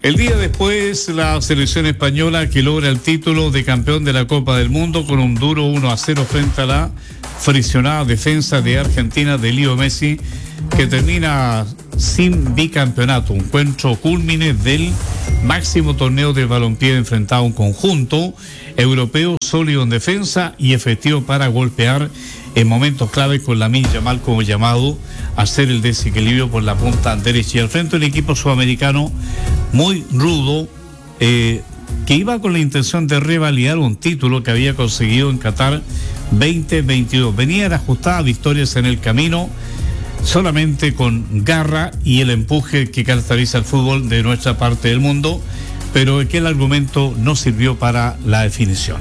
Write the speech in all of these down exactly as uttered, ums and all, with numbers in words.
El día después, la selección española que logra el título de campeón de la Copa del Mundo con un duro uno a cero frente a la friccionada defensa de Argentina de Leo Messi, que termina sin bicampeonato, encuentro cúlmine del máximo torneo del balompié enfrentado a un conjunto europeo sólido en defensa y efectivo para golpear en momentos clave con Lamine Yamal como llamado a hacer el desequilibrio por la punta derecha. Y al frente del equipo sudamericano muy rudo, eh, que iba con la intención de revalidar un título que había conseguido en Qatar veinte veintidós. Venían ajustadas victorias en el camino, solamente con garra y el empuje que caracteriza el fútbol de nuestra parte del mundo, pero aquel argumento no sirvió para la definición.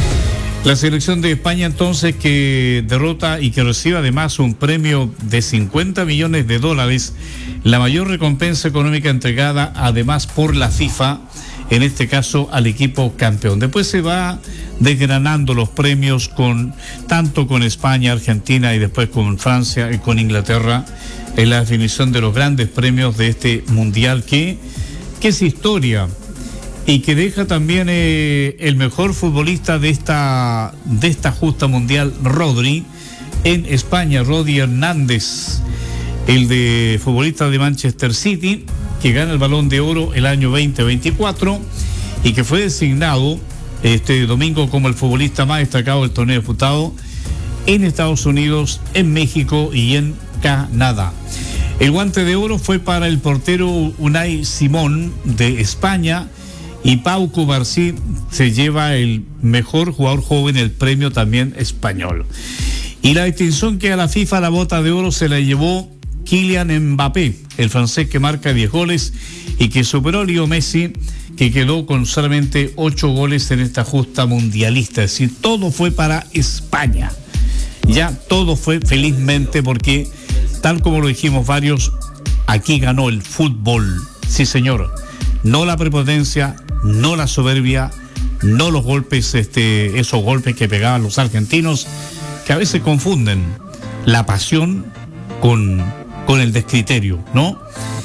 La selección de España entonces, que derrota y que recibe además un premio de cincuenta millones de dólares, la mayor recompensa económica entregada además por la FIFA, en este caso al equipo campeón. Después se va desgranando los premios con tanto con España, Argentina y después con Francia y con Inglaterra en la definición de los grandes premios de este mundial que, que es historia y que deja también eh, el mejor futbolista de esta de esta justa mundial, Rodri, en España, Rodri Hernández, el de futbolista de Manchester City, que gana el Balón de Oro el año veinte veinticuatro y que fue designado este domingo como el futbolista más destacado del torneo disputado en Estados Unidos, en México y en Canadá. El guante de oro fue para el portero Unai Simón de España, y Pau Cubarsí se lleva el mejor jugador joven, el premio también español. Y la distinción que a la FIFA la bota de oro se la llevó Kylian Mbappé, el francés que marca diez goles y que superó a Leo Messi, que quedó con solamente ocho goles en esta justa mundialista. Es decir, todo fue para España. Ya todo fue felizmente porque, tal como lo dijimos varios, aquí ganó el fútbol. Sí, señor. No la prepotencia, no la soberbia, no los golpes, este, esos golpes que pegaban los argentinos, que a veces confunden la pasión con, con el descriterio, ¿no?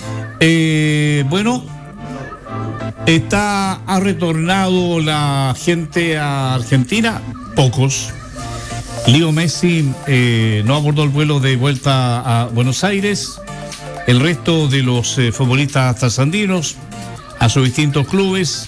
Eh, bueno, está, ha retornado la gente a Argentina, pocos. Leo Messi eh, no abordó el vuelo de vuelta a Buenos Aires. El resto de los eh, futbolistas trasandino a sus distintos clubes.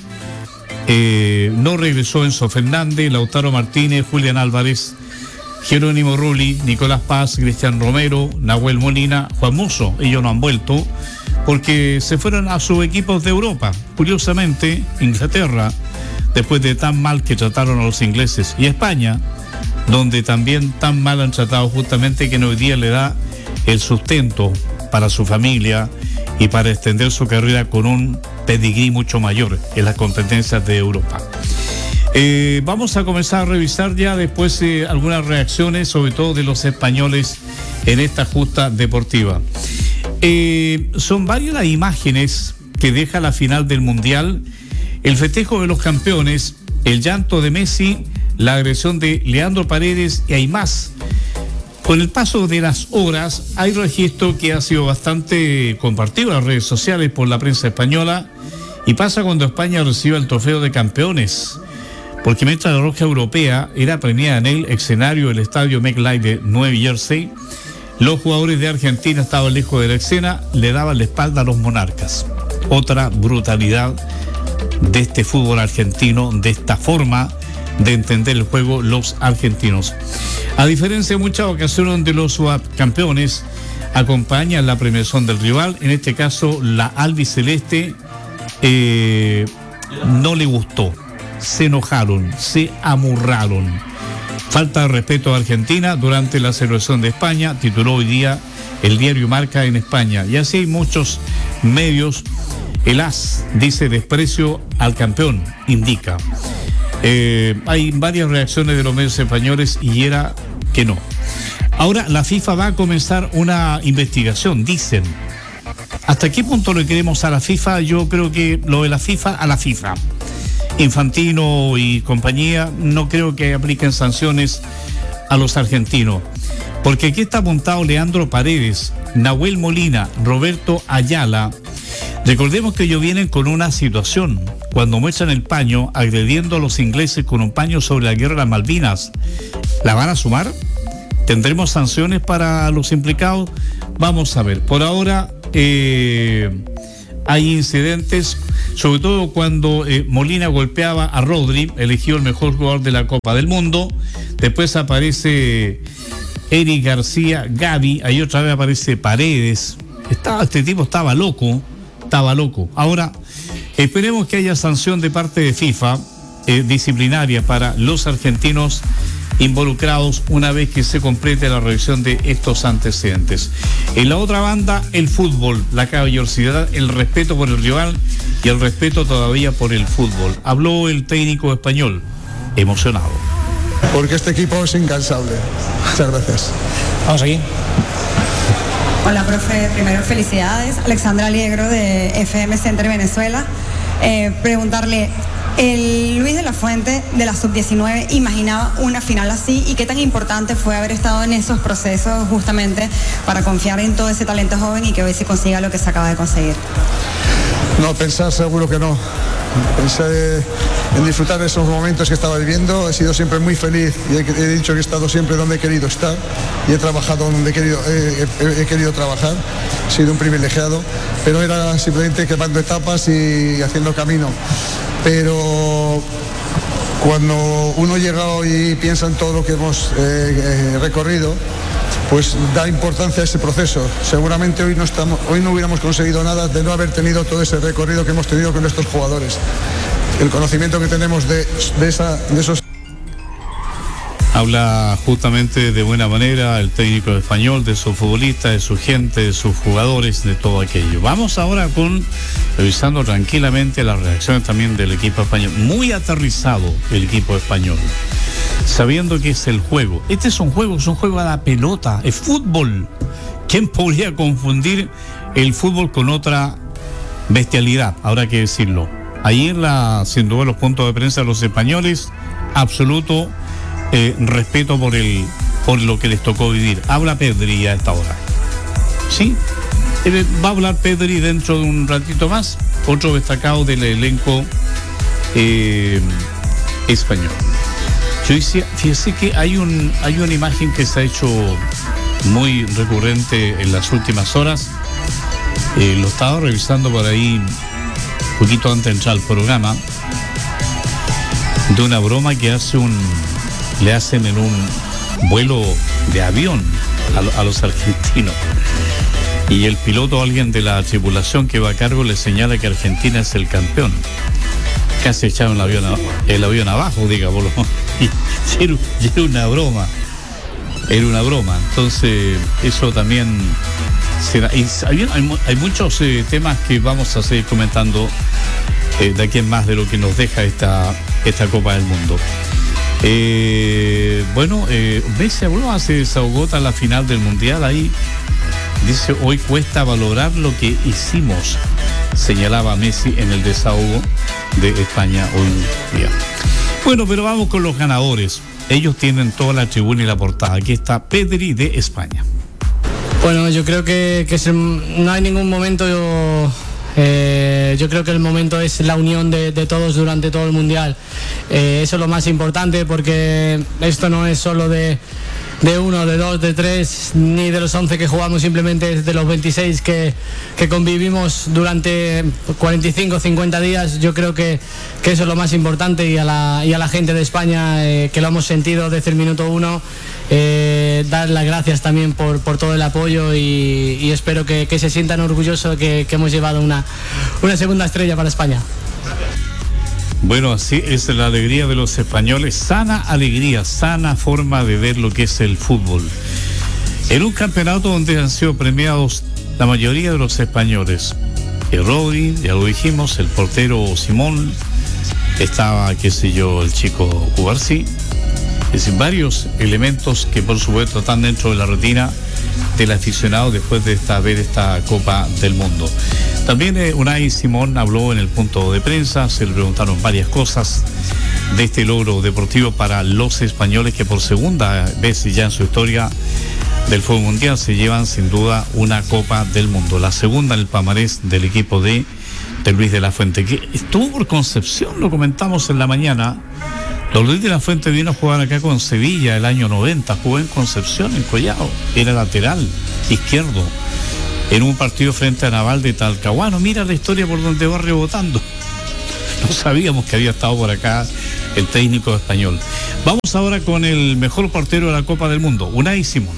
Eh, no regresó Enzo Fernández, Lautaro Martínez, Julián Álvarez, Jerónimo Rulli, Nicolás Paz, Cristian Romero, Nahuel Molina, Juan Musso. Ellos no han vuelto porque se fueron a sus equipos de Europa. Curiosamente, Inglaterra, después de tan mal que trataron a los ingleses, y España, donde también tan mal han tratado, justamente que hoy día le da el sustento para su familia y para extender su carrera con un pedigrí mucho mayor en las competencias de Europa. Eh, vamos a comenzar a revisar ya después eh, algunas reacciones, sobre todo de los españoles, en esta justa deportiva. Eh, son varias las imágenes que deja la final del Mundial: el festejo de los campeones, el llanto de Messi, la agresión de Leandro Paredes, y hay más. Con el paso de las horas hay registro que ha sido bastante compartido en las redes sociales por la prensa española, y pasa cuando España recibe el trofeo de campeones, porque mientras la Roja Europea era premiada en el escenario del estadio MetLife de Nueva Jersey, los jugadores de Argentina estaban lejos de la escena, le daban la espalda a los monarcas. Otra brutalidad de este fútbol argentino, de esta forma de entender el juego los argentinos. A diferencia de muchas ocasiones donde los subcampeones acompañan la premiación del rival, en este caso la albiceleste eh, no le gustó, se enojaron, se amurraron. Falta de respeto a Argentina durante la celebración de España, tituló hoy día el diario Marca en España. Y así hay muchos medios. El as dice desprecio al campeón, indica. Eh, hay varias reacciones de los medios españoles y era que no. Ahora la FIFA va a comenzar una investigación, dicen. ¿Hasta qué punto le queremos a la FIFA? Yo creo que lo de la FIFA a la FIFA. Infantino y compañía no creo que apliquen sanciones a los argentinos, porque aquí está apuntado Leandro Paredes, Nahuel Molina, Roberto Ayala, Recordemos que ellos vienen con una situación. Cuando muestran el paño, agrediendo a los ingleses con un paño sobre la guerra de las Malvinas, ¿la van a sumar? ¿Tendremos sanciones para los implicados? Vamos a ver. Por ahora eh, hay incidentes, sobre todo cuando eh, Molina golpeaba a Rodri, eligió el mejor jugador de la Copa del Mundo. Después aparece Eric García, Gavi, ahí otra vez aparece Paredes. Estaba, este tipo estaba loco, estaba loco. Ahora, esperemos que haya sanción de parte de FIFA eh, disciplinaria para los argentinos involucrados una vez que se complete la revisión de estos antecedentes. En la otra banda, el fútbol, la caballerosidad, el respeto por el rival y el respeto todavía por el fútbol. Habló el técnico español, emocionado. Porque este equipo es incansable. Muchas gracias. Vamos aquí. Hola, profe. Primero, felicidades. Alexandra Aliegro de F M Center Venezuela. Eh, preguntarle, el Luis de la Fuente de la sub diecinueve imaginaba una final así, y qué tan importante fue haber estado en esos procesos justamente para confiar en todo ese talento joven y que hoy se consiga lo que se acaba de conseguir. No, pensar seguro que no. Pensé en disfrutar de esos momentos que estaba viviendo. He sido siempre muy feliz y he, he dicho que he estado siempre donde he querido estar y he trabajado donde he querido, he, he, he querido trabajar. He sido un privilegiado, pero era simplemente quemando etapas y haciendo camino. Pero cuando uno llega hoy y piensa en todo lo que hemos eh, eh, recorrido, pues da importancia a ese proceso. Seguramente hoy no estamos, hoy no hubiéramos conseguido nada de no haber tenido todo ese recorrido que hemos tenido con estos jugadores. El conocimiento que tenemos de, de, esa, de esos... Habla justamente de buena manera el técnico español, de sus futbolistas, de su gente, de sus jugadores, de todo aquello. Vamos ahora con, revisando tranquilamente las reacciones también del equipo español. Muy aterrizado el equipo español, sabiendo que es el juego. Este es un juego, es un juego a la pelota, es fútbol. ¿Quién podría confundir el fútbol con otra bestialidad? Habrá que decirlo. Ahí en la, sin duda, los puntos de prensa de los españoles, absoluto eh, respeto por el, por lo que les tocó vivir. Habla Pedri a esta hora. Sí, eh, va a hablar Pedri dentro de un ratito más, otro destacado del elenco eh, español. Yo decía, fíjese que hay un hay una imagen que se ha hecho muy recurrente en las últimas horas. Eh, lo estaba revisando por ahí un poquito antes de entrar al programa, de una broma que hace un le hacen en un vuelo de avión a, a los argentinos. Y el piloto, alguien de la tripulación que va a cargo, le señala que Argentina es el campeón. Casi echaron el avión, el avión abajo, digámoslo. Y era, era una broma. Era una broma. Entonces, eso también será. Y hay, hay, hay muchos eh, temas que vamos a seguir comentando eh, de aquí en más de lo que nos deja esta, esta Copa del Mundo. Eh, bueno, eh, Messi habló, hace desahogó a la final del Mundial. Ahí dice, hoy cuesta valorar lo que hicimos, señalaba Messi en el desahogo de España hoy día. Bueno, pero vamos con los ganadores. Ellos tienen toda la tribuna y la portada. Aquí está Pedri de España. Bueno, yo creo que, que se, no hay ningún momento... Yo... Eh, yo creo que el momento es la unión de, de todos durante todo el Mundial. Eh, eso es lo más importante, porque esto no es solo de, de uno, de dos, de tres, ni de los once que jugamos, simplemente es de los veintiséis que, que convivimos durante cuarenta y cinco, cincuenta días. Yo creo que, que eso es lo más importante, y a la, y a la gente de España eh, que lo hemos sentido desde el minuto uno. Eh, dar las gracias también por, por todo el apoyo, y, y espero que, que se sientan orgullosos que, que hemos llevado una, una segunda estrella para España. Bueno, así es la alegría de los españoles, sana alegría, sana forma de ver lo que es el fútbol. En un campeonato donde han sido premiados la mayoría de los españoles. El Rodri, ya lo dijimos, el portero Simón, estaba, qué sé yo, el chico Cubarsí. Es decir, varios elementos que por supuesto están dentro de la rutina del aficionado después de esta, ver esta Copa del Mundo. También eh, Unai Simón habló en el punto de prensa, se le preguntaron varias cosas de este logro deportivo para los españoles, que por segunda vez ya en su historia del fútbol mundial se llevan sin duda una Copa del Mundo, la segunda en el palmarés del equipo de de Luis de la Fuente, que estuvo por Concepción, lo comentamos en la mañana. Don Luis de la Fuente vino a jugar acá con Sevilla el año noventa, jugó en Concepción, en Collao, era lateral izquierdo, en un partido frente a Naval de Talcahuano. Mira la historia por donde va rebotando. No sabíamos que había estado por acá el técnico español. Vamos ahora con el mejor portero de la Copa del Mundo, Unai Simón.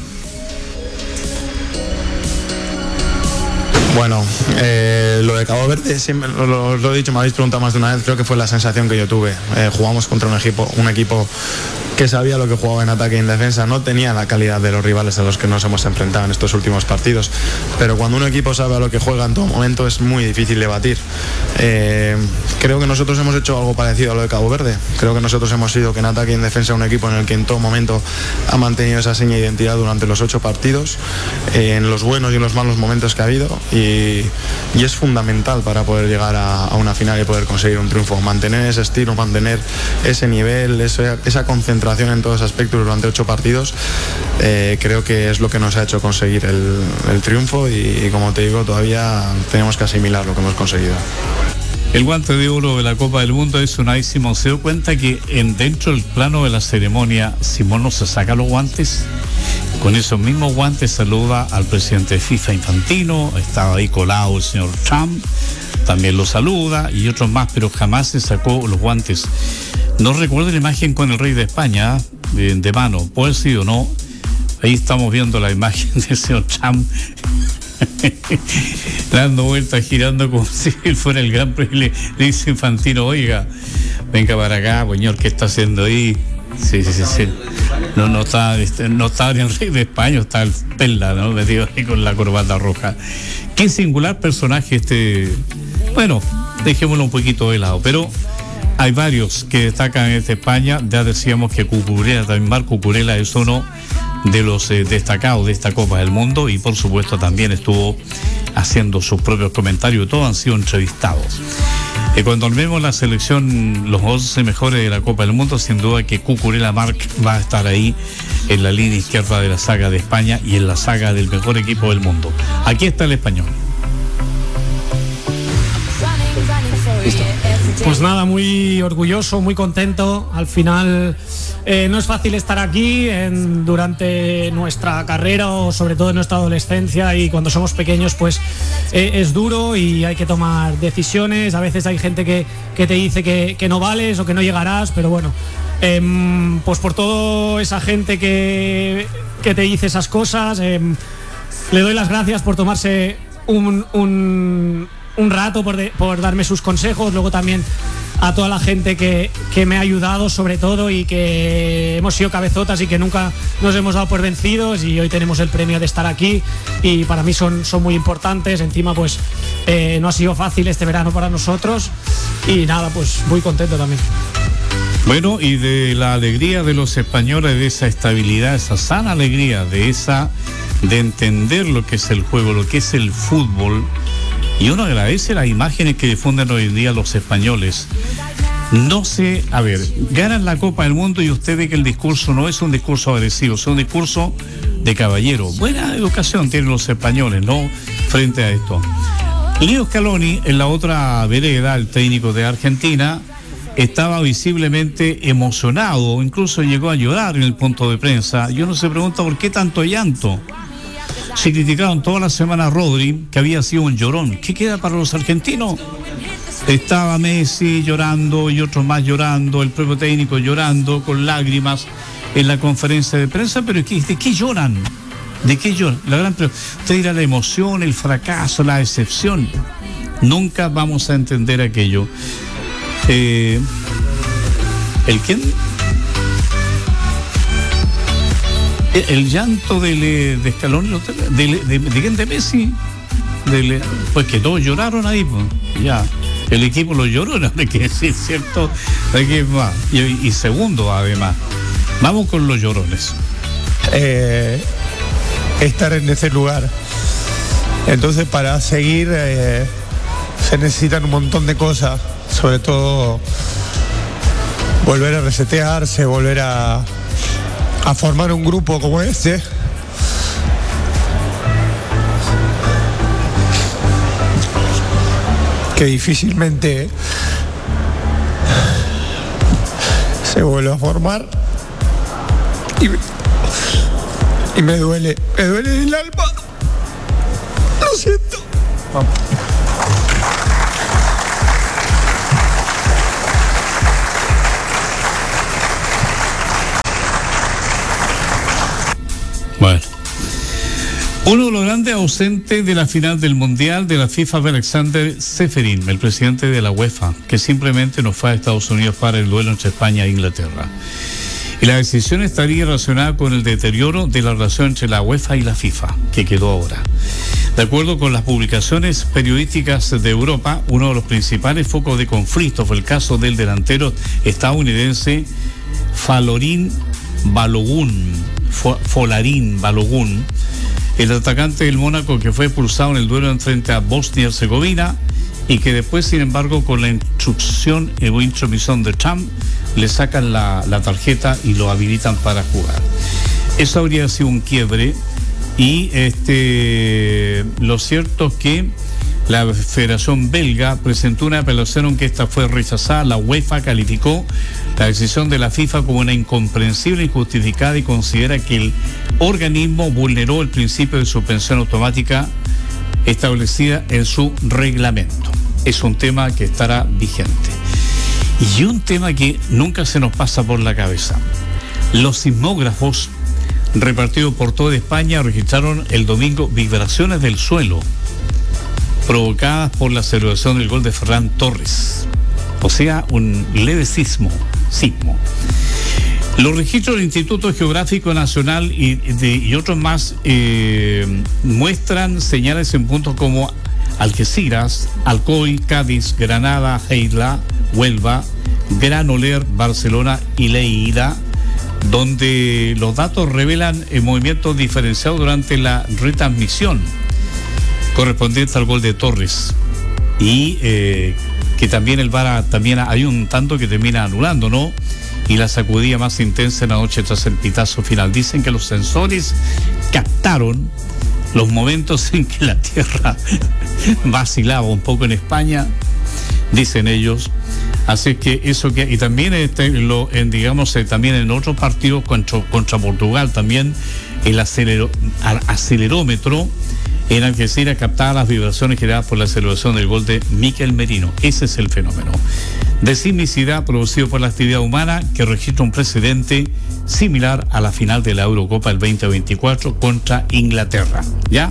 Bueno, eh, lo de Cabo Verde, siempre lo, lo, lo he dicho, me habéis preguntado más de una vez, creo que fue la sensación que yo tuve. Eh, jugamos contra un equipo, un equipo que sabía lo que jugaba en ataque y en defensa, no tenía la calidad de los rivales a los que nos hemos enfrentado en estos últimos partidos, pero cuando un equipo sabe a lo que juega en todo momento es muy difícil de batir. Eh, creo que nosotros hemos hecho algo parecido a lo de Cabo Verde, creo que nosotros hemos sido que en ataque y en defensa un equipo en el que en todo momento ha mantenido esa seña de identidad durante los ocho partidos, eh, en los buenos y en los malos momentos que ha habido, y, y es fundamental para poder llegar a, a una final y poder conseguir un triunfo, mantener ese estilo, mantener ese nivel, ese, esa concentración en todos los aspectos durante ocho partidos. Eh, creo que es lo que nos ha hecho conseguir el, el triunfo, y, y como te digo, todavía tenemos que asimilar lo que hemos conseguido. El guante de oro de la Copa del Mundo es Unai Simón. ¿Se dio cuenta que en dentro del plano de la ceremonia Simón no se saca los guantes? Con esos mismos guantes saluda al presidente de FIFA, Infantino, estaba ahí colado el señor Trump, también lo saluda, y otros más, pero jamás se sacó los guantes. No recuerdo la imagen con el rey de España, de, de mano, puede ser o no. Ahí estamos viendo la imagen del señor Trump dando vueltas, girando como si él fuera el gran rey. Le, le dice Infantino: oiga, venga para acá, señor, ¿qué está haciendo ahí? Sí, sí, sí, sí. No, no está, no está ni el rey de España, está el Perla, ¿no? Metido ahí con la corbata roja. Qué singular personaje este. Bueno, dejémoslo un poquito de lado, pero hay varios que destacan en esta España. Ya decíamos que Cucurella, también Marc Cucurella, es uno de los eh, destacados de esta Copa del Mundo, y por supuesto también estuvo haciendo sus propios comentarios. Todos han sido entrevistados. Eh, cuando vemos la selección, los once mejores de la Copa del Mundo, sin duda que Cucurella Marc va a estar ahí en la línea izquierda de la saga de España y en la saga del mejor equipo del mundo. Aquí está el español. Pues nada, muy orgulloso, muy contento. Al final eh, no es fácil estar aquí en, durante nuestra carrera, o sobre todo en nuestra adolescencia, y cuando somos pequeños pues eh, es duro y hay que tomar decisiones. A veces hay gente que, que te dice que, que no vales o que no llegarás, pero bueno, eh, pues por toda esa gente que, que te dice esas cosas, eh, le doy las gracias por tomarse un... un un rato por, de, por darme sus consejos. Luego también a toda la gente que, que me ha ayudado, sobre todo, y que hemos sido cabezotas y que nunca nos hemos dado por vencidos, y hoy tenemos el premio de estar aquí, y para mí son, son muy importantes. Encima pues eh, no ha sido fácil este verano para nosotros, y nada, pues muy contento también. Bueno, y de la alegría de los españoles, de esa estabilidad, esa sana alegría, de esa de entender lo que es el juego, lo que es el fútbol. Y uno agradece las imágenes que difunden hoy en día los españoles. No sé, a ver, ganan la Copa del Mundo y usted ve que el discurso no es un discurso agresivo, es un discurso de caballero. Buena educación tienen los españoles, ¿no?, frente a esto. Leo Scaloni, en la otra vereda, el técnico de Argentina, estaba visiblemente emocionado, incluso llegó a llorar en el punto de prensa. Y uno se pregunta por qué tanto llanto. Se criticaron toda la semana a Rodri, que había sido un llorón. ¿Qué queda para los argentinos? Estaba Messi llorando y otros más llorando, el propio técnico llorando con lágrimas en la conferencia de prensa. Pero ¿de qué lloran? ¿De qué lloran? La gran pregunta. Usted dirá: la emoción, el fracaso, la decepción. Nunca vamos a entender aquello. Eh, ¿El quién? El llanto de, de Scaloni, de, de, de, de, de Messi, de, pues que todos lloraron ahí, pues, ya, el equipo lo lloró, no hay que decir, ¿cierto? Hay que, y, y segundo, además, vamos con los llorones. Eh, estar en ese lugar, entonces para seguir eh, se necesitan un montón de cosas, sobre todo volver a resetearse, volver a a formar un grupo como este. que difícilmente se vuelve a formar y, y me duele, me duele en el alma. Lo siento. Vamos. Bueno, uno de los grandes ausentes de la final del Mundial de la FIFA fue Alexander Ceferin, el presidente de la UEFA, que simplemente no fue a Estados Unidos para el duelo entre España e Inglaterra. Y la decisión estaría relacionada con el deterioro de la relación entre la UEFA y la FIFA, que quedó ahora. De acuerdo con las publicaciones periodísticas de Europa, uno de los principales focos de conflicto fue el caso del delantero estadounidense Folarin Balogun, Folarin Balogun, el atacante del Mónaco que fue expulsado en el duelo frente a Bosnia y Herzegovina y que después, sin embargo, con la instrucción o intromisión de Trump, le sacan la, la tarjeta y lo habilitan para jugar. Eso habría sido un quiebre y este lo cierto es que la Federación Belga presentó una apelación, aunque esta fue rechazada. La UEFA calificó la decisión de la FIFA como una incomprensible e injustificada y considera que el organismo vulneró el principio de suspensión automática establecida en su reglamento. Es un tema que estará vigente. Y un tema que nunca se nos pasa por la cabeza. Los sismógrafos repartidos por toda España registraron el domingo vibraciones del suelo provocadas por la celebración del gol de Ferran Torres. O sea, un leve sismo, sismo. Los registros del Instituto Geográfico Nacional y, de, y otros más eh, muestran señales en puntos como Algeciras, Alcoy, Cádiz, Granada, Lleida, Huelva, Granoller, Barcelona y Lleida, donde los datos revelan el movimiento diferenciado durante la retransmisión correspondiente al gol de Torres y eh, que también el V A R también hay un tanto que termina anulando, ¿no? Y la sacudida más intensa en la noche tras el pitazo final. Dicen que los sensores captaron los momentos en que la tierra vacilaba un poco en España, dicen ellos. Así que eso que y también este, lo en digamos eh, también en otros partidos contra, contra Portugal también el acelero, acelerómetro en Algeciras captaba las vibraciones generadas por la celebración del gol de Mikel Merino. Ese es el fenómeno de sismicidad producido por la actividad humana que registra un precedente similar a la final de la Eurocopa del veinte veinticuatro contra Inglaterra. ¿Ya?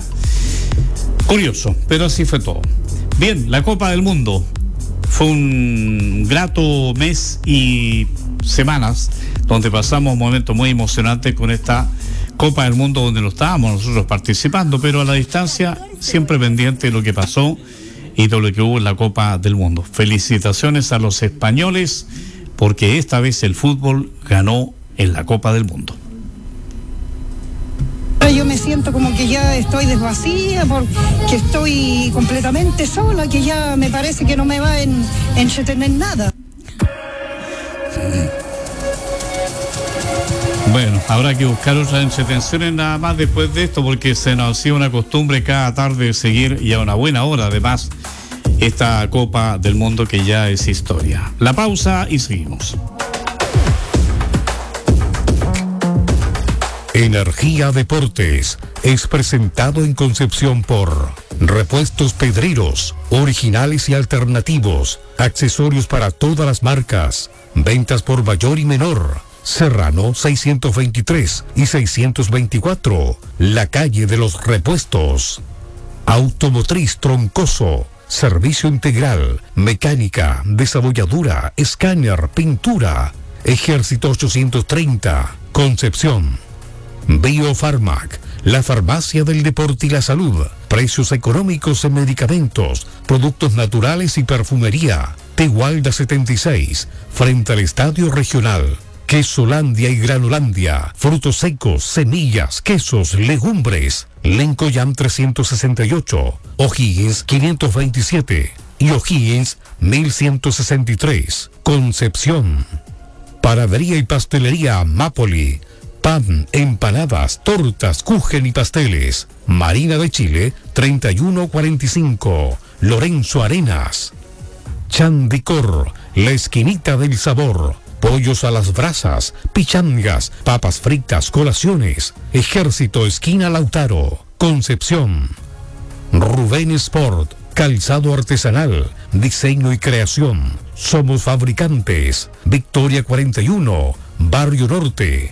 Curioso, pero así fue todo. Bien, la Copa del Mundo fue un grato mes y semanas donde pasamos momentos muy emocionantes con esta Copa del Mundo donde no estábamos nosotros participando, pero a la distancia siempre pendiente de lo que pasó y de lo que hubo en la Copa del Mundo. Felicitaciones a los españoles porque esta vez el fútbol ganó en la Copa del Mundo. Yo me siento como que ya estoy desvacía, porque estoy completamente sola, que ya me parece que no me va a en, entretener nada. Bueno, habrá que buscar otras entretenciones nada más después de esto, porque se nos hacía una costumbre cada tarde seguir, y a una buena hora además, esta Copa del Mundo que ya es historia. La pausa y seguimos. Energía Deportes es presentado en Concepción por Repuestos Pedreros, originales y alternativos, accesorios para todas las marcas, ventas por mayor y menor. Serrano seiscientos veintitrés y seiscientos veinticuatro, la calle de los repuestos. Automotriz Troncoso, servicio integral, mecánica, desabolladura, escáner, pintura. Ejército ochocientos treinta, Concepción. Biofarmac, la farmacia del deporte y la salud. Precios económicos en medicamentos, productos naturales y perfumería. Tegualda setenta y seis, frente al Estadio Regional. Quesolandia y Granolandia, frutos secos, semillas, quesos, legumbres. Lencoyam trescientos sesenta y ocho, O'Higgins quinientos veintisiete y O'Higgins mil ciento sesenta y tres, Concepción. Panadería y pastelería Mapoli, pan, empanadas, tortas, kuchen y pasteles. Marina de Chile treinta y uno cuarenta y cinco, Lorenzo Arenas. Chandicor, la esquinita del sabor. Pollos a las brasas, pichangas, papas fritas, colaciones. Ejército esquina Lautaro. Concepción. Rubén Sport, calzado artesanal, diseño y creación. Somos fabricantes. Victoria cuarenta y uno, Barrio Norte.